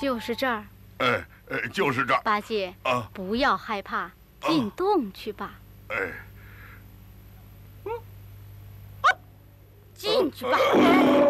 就是这儿。 就是这儿。 八戒啊， 不要害怕，进洞去吧。进去吧。